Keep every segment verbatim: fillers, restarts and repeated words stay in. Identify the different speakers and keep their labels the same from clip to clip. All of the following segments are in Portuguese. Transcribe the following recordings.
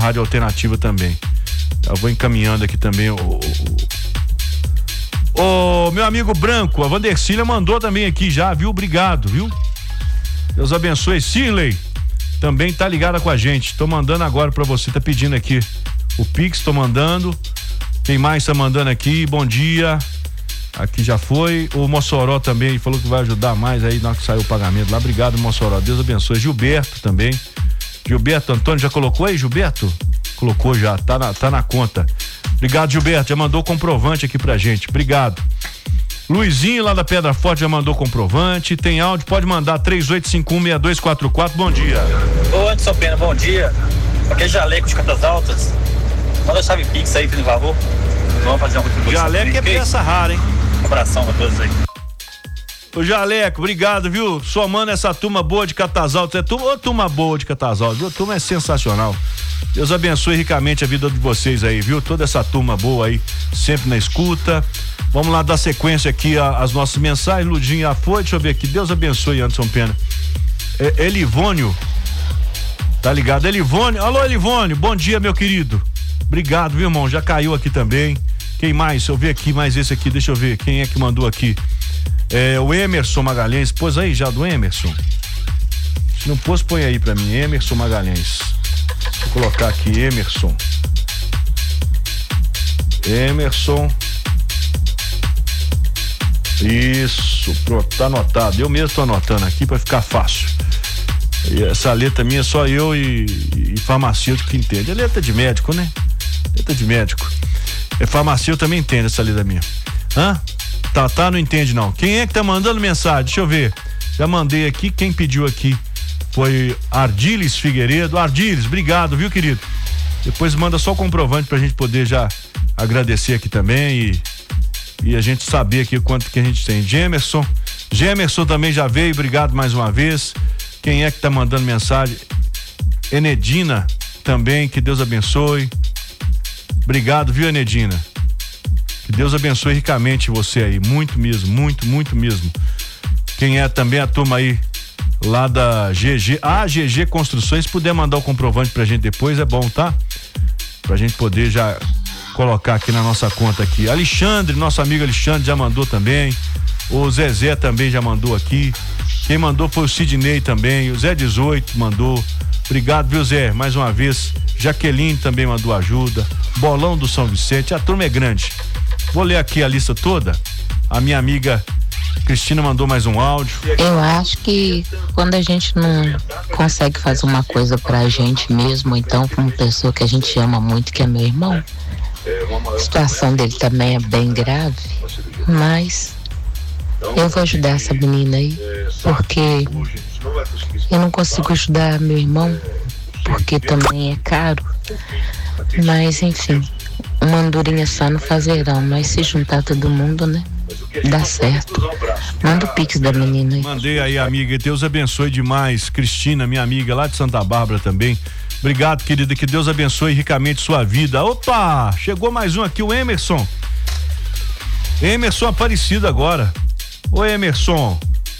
Speaker 1: Rádio Alternativa também. Eu vou encaminhando aqui também o, o, o, o meu amigo Branco, a Vandercília mandou também aqui já, viu? Obrigado, viu? Deus abençoe. Shirley também tá ligada com a gente. Tô mandando agora pra você, tá pedindo aqui o Pix, tô mandando. Quem mais tá mandando aqui? Bom dia. Aqui já foi. O Mossoró também falou que vai ajudar mais aí na hora que saiu o pagamento lá. Obrigado, Mossoró. Deus abençoe. Gilberto também. Gilberto Antônio, já colocou aí, Gilberto? Colocou já, tá na, tá na conta. Obrigado, Gilberto. Já mandou comprovante aqui pra gente. Obrigado. Luizinho lá da Pedra Forte já mandou comprovante. Tem áudio, pode mandar três oito cinco um, seis dois quatro quatro. Bom dia.
Speaker 2: Ô, Anderson Pena, bom dia. Aqui é Jaleco de Catas Altas. Manda a chave Pix aí, por favor. Vamos fazer uma contribuição.
Speaker 1: Jaleco é peça rara, hein?
Speaker 2: Um abração pra todos aí.
Speaker 1: Ô Jaleco, obrigado, viu? Somando essa turma boa de Catas Altas, é turma, ô, turma boa de Catas Altas, viu? A turma é sensacional. Deus abençoe ricamente a vida de vocês aí, viu? Toda essa turma boa aí, sempre na escuta. Vamos lá dar sequência aqui às nossas mensagens. Ludinho já foi, deixa eu ver aqui. Deus abençoe, Anderson Pena. É, Elivônio, tá ligado? Elivônio, alô Elivônio, bom dia, meu querido. Obrigado, viu, irmão? Já caiu aqui também. Quem mais? Deixa eu ver aqui, mais esse aqui, deixa eu ver. Quem é que mandou aqui? É o Emerson Magalhães. Pôs aí já do Emerson? Se não pôs, põe aí pra mim. Emerson Magalhães. Vou colocar aqui, Emerson. Emerson. Isso, pronto, tá anotado. Eu mesmo tô anotando aqui pra ficar fácil. E essa letra minha só eu e, e farmacêutico que entende. É letra de médico, né? Letra de médico. É farmacêutico também entende essa letra minha. Hã? Tá, tá, não entende não. Quem é que tá mandando mensagem? Deixa eu ver. Já mandei aqui, quem pediu aqui foi Ardiles Figueiredo. Ardiles, obrigado, viu, querido? Depois manda só o comprovante pra gente poder já agradecer aqui também e, e a gente saber aqui quanto que a gente tem. Gemerson, Gemerson também já veio, obrigado mais uma vez. Quem é que tá mandando mensagem? Enedina também, que Deus abençoe. Obrigado, viu, Enedina? Que Deus abençoe ricamente você aí, muito mesmo, muito, muito mesmo. Quem é também a turma aí lá da G G, a G G Construções, se puder mandar o comprovante pra gente depois, é bom, tá? Pra gente poder já colocar aqui na nossa conta aqui. Alexandre, nosso amigo Alexandre já mandou também. O Zezé também já mandou aqui. Quem mandou foi o Sidney também, o Zé dezoito mandou. Obrigado, viu, Zé? Mais uma vez. Jaqueline também mandou ajuda. Bolão do São Vicente. A turma é grande. Vou ler aqui a lista toda. A minha amiga Cristina mandou mais um áudio.
Speaker 3: Eu acho que quando a gente não consegue fazer uma coisa pra gente mesmo, então com uma pessoa que a gente ama muito, que é meu irmão, a situação dele também é bem grave, mas eu vou ajudar essa menina aí, porque eu não consigo ajudar meu irmão, porque também é caro, mas enfim, uma andorinha só não fazerão, mas se juntar todo mundo, né, dá certo. Manda o Pix da menina aí.
Speaker 1: Mandei aí, amiga, Deus abençoe demais. Cristina, minha amiga lá de Santa Bárbara também. Obrigado, querida, que Deus abençoe ricamente sua vida. Opa, chegou mais um aqui, o Emerson. Emerson Aparecido agora. Ô Emerson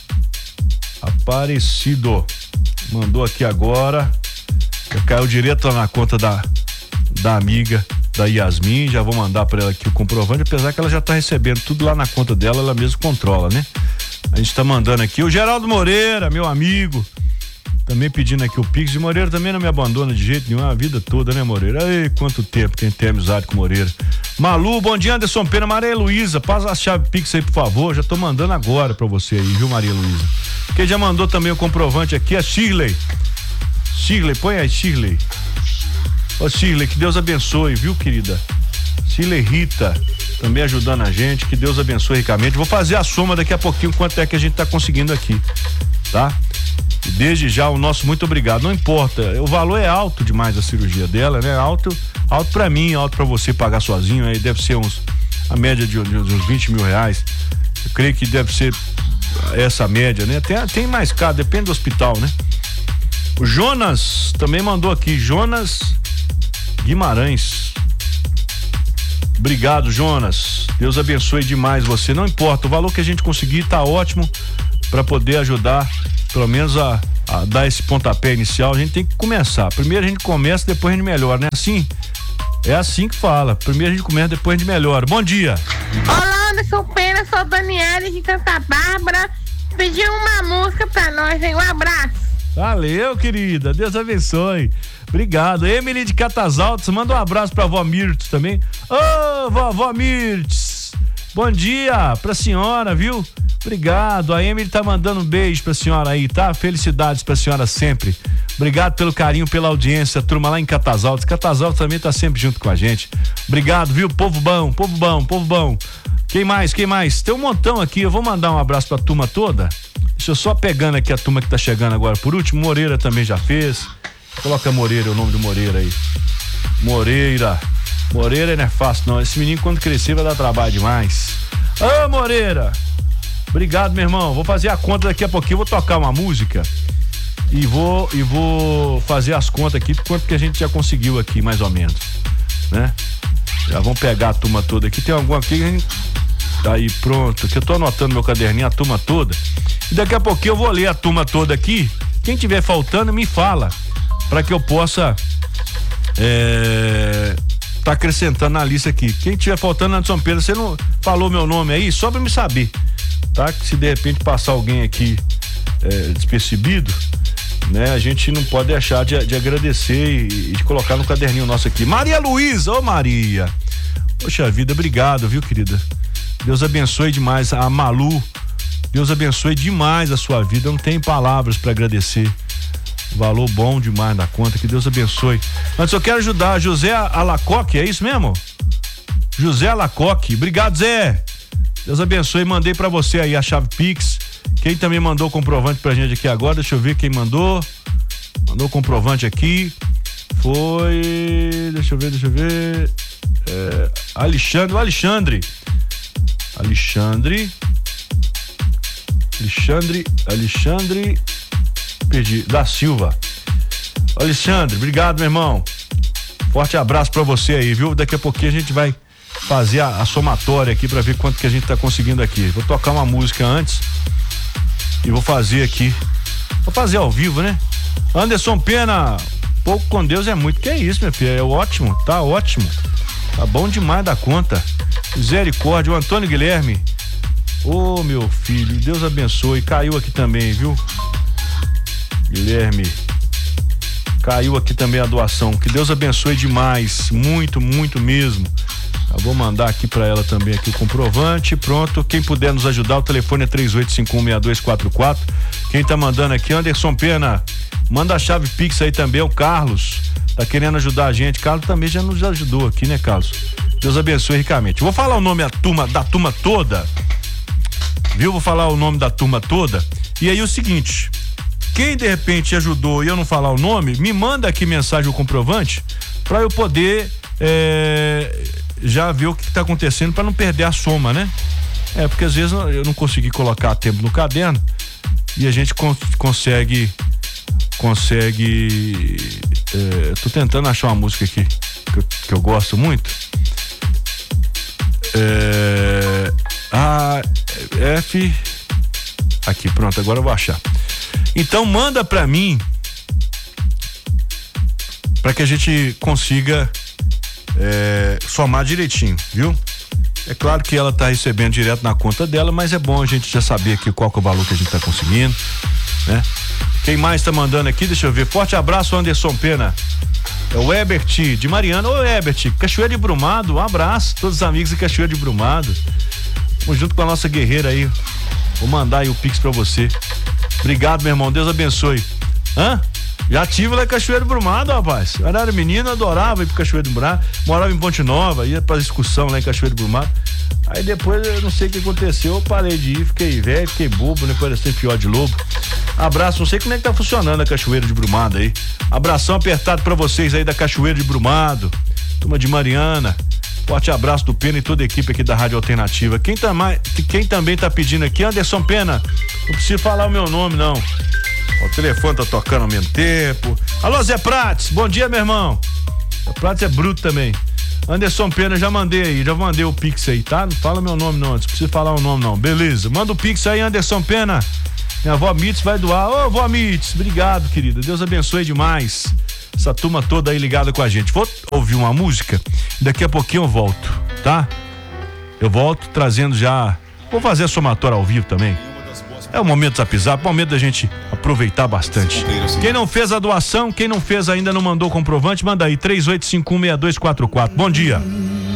Speaker 1: Aparecido, mandou aqui agora, já caiu direto lá na conta da da amiga, da Yasmin, já vou mandar pra ela aqui o comprovante, apesar que ela já tá recebendo tudo lá na conta dela, ela mesma controla, né? A gente tá mandando aqui, o Geraldo Moreira, meu amigo, também pedindo aqui o Pix, e Moreira também não me abandona de jeito nenhum, a vida toda, né, Moreira? Ei, quanto tempo que a gente tem amizade com o Moreira. Malu, bom dia, Anderson Pena, Maria Luísa, passa a chave Pix aí, por favor, já tô mandando agora pra você aí, viu, Maria Luísa? Quem já mandou também o comprovante aqui é Shirley. Shirley, põe aí, Shirley. Ô Shirley, que Deus abençoe, viu, querida? Shirley Rita, também ajudando a gente, que Deus abençoe ricamente. Vou fazer a soma daqui a pouquinho, quanto é que a gente tá conseguindo aqui, tá? E desde já o nosso muito obrigado, não importa, o valor é alto demais a cirurgia dela, né? Alto, alto pra mim, alto pra você pagar sozinho, aí deve ser uns, a média de, de uns vinte mil reais. Eu creio que deve ser essa média, né? Tem, tem mais caro, depende do hospital, né? O Jonas também mandou aqui, Jonas Guimarães. Obrigado, Jonas. Deus abençoe demais você. Não importa, o valor que a gente conseguir tá ótimo para poder ajudar pelo menos a, a dar esse pontapé inicial, a gente tem que começar. Primeiro a gente começa, depois a gente melhora, né? Assim, é assim que fala. Primeiro a gente começa, depois a gente melhora. Bom dia.
Speaker 4: Olá, Anderson Pena, sou Daniela de Santa Bárbara. Pedi uma música pra nós, hein? Um abraço.
Speaker 1: Valeu, querida. Deus abençoe. Obrigado. Emily de Catas Altas, manda um abraço pra vó Mirtes também. Ô, oh, vovó Mirtes. Bom dia pra senhora, viu? Obrigado. A Emily tá mandando um beijo pra senhora aí, tá? Felicidades pra senhora sempre. Obrigado pelo carinho, pela audiência, turma lá em Catas Altas. Catas Altas também tá sempre junto com a gente. Obrigado, viu? Povo bom, povo bom, povo bom. Quem mais? Quem mais? Tem um montão aqui. Eu vou mandar um abraço pra turma toda. Deixa eu só pegando aqui a turma que tá chegando agora. Por último, Moreira também já fez. Coloca Moreira, o nome do Moreira aí. Moreira. Moreira não é fácil não. Esse menino quando crescer vai dar trabalho demais. Ô, Moreira. Obrigado, meu irmão. Vou fazer a conta daqui a pouquinho. Vou tocar uma música e vou, e vou fazer as contas aqui, quanto que a gente já conseguiu aqui, mais ou menos, né? Já vamos pegar a turma toda aqui. Tem alguma aqui que a gente... Aí, pronto. Que eu tô anotando meu caderninho, a turma toda. E daqui a pouquinho eu vou ler a turma toda aqui. Quem tiver faltando, me fala, para que eu possa é, tá acrescentando na lista aqui. Quem tiver faltando, Anderson Pedro, você não falou meu nome aí? Só pra me saber, tá? Que se de repente passar alguém aqui é, despercebido, né? A gente não pode deixar de, de agradecer e, e de colocar no caderninho nosso aqui. Maria Luísa, ô Maria. Poxa vida, obrigado, viu, querida? Deus abençoe demais a Malu. Deus abençoe demais a sua vida. Eu não tenho palavras para agradecer. Valor bom demais da conta. Que Deus abençoe. Mas eu quero ajudar. José Alacoque, é isso mesmo? José Alacoque. Obrigado, Zé. Deus abençoe. Mandei para você aí a chave Pix. Quem também mandou o comprovante pra gente aqui agora? Deixa eu ver quem mandou. Mandou o comprovante aqui. Foi. Deixa eu ver, deixa eu ver. É, Alexandre. O Alexandre. Alexandre. Alexandre. Alexandre. Perdi. Da Silva. Alexandre, obrigado, meu irmão. Forte abraço pra você aí, viu? Daqui a pouquinho a gente vai fazer a, a somatória aqui pra ver quanto que a gente tá conseguindo aqui. Vou tocar uma música antes e vou fazer aqui. Vou fazer ao vivo, né? Anderson Pena, pouco com Deus é muito. Que é isso, minha filha? É ótimo, tá ótimo. Tá bom demais da conta. Misericórdia, o Antônio Guilherme. Ô, oh, meu filho, Deus abençoe. Caiu aqui também, viu? Guilherme. Caiu aqui também a doação. Que Deus abençoe demais. Muito, muito mesmo. Eu vou mandar aqui pra ela também aqui o comprovante. Pronto. Quem puder nos ajudar, o telefone é três oito cinco um seis dois quatro quatro. Quem tá mandando aqui, Anderson Pena. Manda a chave Pix aí também, o Carlos. Tá querendo ajudar a gente. Carlos também já nos ajudou aqui, né, Carlos? Deus abençoe ricamente. Vou falar o nome da turma, da turma toda. Viu? Vou falar o nome da turma toda. E aí o seguinte, quem de repente ajudou e eu não falar o nome, me manda aqui mensagem ou comprovante para eu poder é, já ver o que está acontecendo para não perder a soma, né? É, porque às vezes eu não consegui colocar a tempo no caderno e a gente con- consegue consegue é, tô tentando achar uma música aqui que eu, que eu gosto muito. É, a F aqui, pronto, agora eu vou achar. Então manda pra mim pra que a gente consiga é, somar direitinho, viu? É claro que ela tá recebendo direto na conta dela, mas é bom a gente já saber aqui qual que é o valor que a gente tá conseguindo, né? Quem mais tá mandando aqui? Deixa eu ver. Forte abraço, Anderson Pena. É o Ebert de Mariana. Ô Ebert, Cachoeira de Brumado, um abraço, todos os amigos de Cachoeira de Brumado. Vamos junto com a nossa guerreira aí. Vou mandar aí o Pix pra você. Obrigado, meu irmão, Deus abençoe. Hã? Já tive lá em Cachoeira de Brumado, rapaz. Eu era menino, adorava ir pro Cachoeira de Brumado. Morava em Ponte Nova, ia pra excursão lá em Cachoeira de Brumado. Aí depois eu não sei o que aconteceu, eu parei de ir, fiquei velho, fiquei bobo, né? Parecendo pior de lobo. Abraço, não sei como é que tá funcionando a Cachoeira de Brumado aí. Abração apertado pra vocês aí da Cachoeira de Brumado, turma de Mariana. Forte abraço do Pena e toda a equipe aqui da Rádio Alternativa. Quem, tá mais, quem também tá pedindo aqui, Anderson Pena, não preciso falar o meu nome, não. O telefone tá tocando ao mesmo tempo. Alô, Zé Prates, bom dia, meu irmão. Zé Prates é bruto também. Anderson Pena, já mandei aí, já mandei o Pix aí, tá? Não fala meu nome não, não precisa falar o nome não, beleza. Manda o Pix aí, Anderson Pena. Minha avó Mitz vai doar. Ô, avó Mitz, obrigado, querida. Deus abençoe demais. Essa turma toda aí ligada com a gente. Vou ouvir uma música, daqui a pouquinho eu volto, tá? Eu volto trazendo já. Vou fazer a somatória ao vivo também. É o momento do Zap Zap, o momento da gente aproveitar bastante. Quem não fez a doação, quem não fez ainda não mandou o comprovante, manda aí três oito cinco um seis dois quatro quatro. Bom dia.